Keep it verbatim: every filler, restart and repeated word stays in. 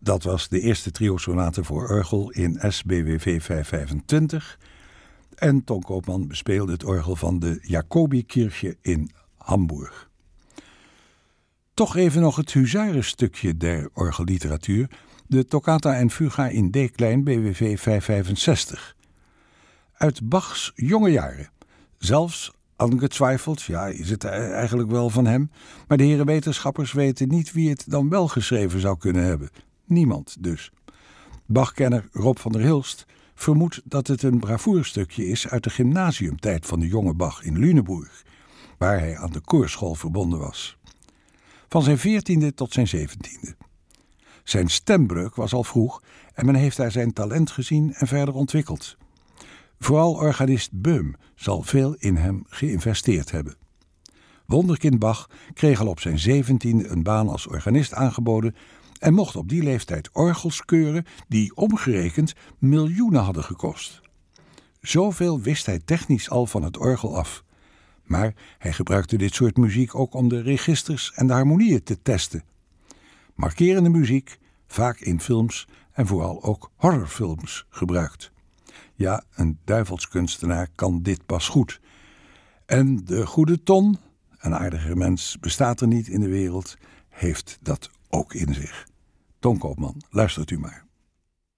Dat was de eerste trio-sonate voor orgel in S B W V vijfhonderdvijfentwintig. En Ton Koopman bespeelde het orgel van de Jacobikirche in Hamburg. Toch even nog het huzarenstukje der orgelliteratuur, de Toccata en Fuga in D-klein B W V vijfhonderdvijfenzestig. Uit Bachs jonge jaren, zelfs ongetwijfeld, ja, is het eigenlijk wel van hem, maar de heren wetenschappers weten niet wie het dan wel geschreven zou kunnen hebben. Niemand dus. Bachkenner Rob van der Hilst vermoedt dat het een bravoerstukje is uit de gymnasiumtijd van de jonge Bach in Lüneburg, waar hij aan de koorschool verbonden was. Van zijn veertiende tot zijn zeventiende. Zijn stembreuk was al vroeg en men heeft daar zijn talent gezien en verder ontwikkeld. Vooral organist Böhm zal veel in hem geïnvesteerd hebben. Wonderkind Bach kreeg al op zijn zeventiende een baan als organist aangeboden en mocht op die leeftijd orgels keuren die omgerekend miljoenen hadden gekost. Zoveel wist hij technisch al van het orgel af. Maar hij gebruikte dit soort muziek ook om de registers en de harmonieën te testen. Markerende muziek, vaak in films en vooral ook horrorfilms gebruikt. Ja, een duivelskunstenaar kan dit pas goed. En de goede Ton, een aardiger mens bestaat er niet in de wereld, heeft dat ook in zich. Ton Koopman, luistert u maar.